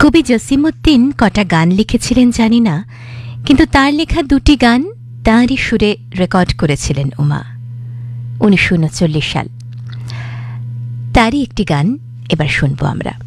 কবি জসিমউদ্দিন কটা গান লিখেছিলেন জানি না, কিন্তু তার লেখা দুটি গান তাঁরই সুরে রেকর্ড করেছিলেন উমা। 1939 সাল। তারই একটি গান এবার শুনব আমরা।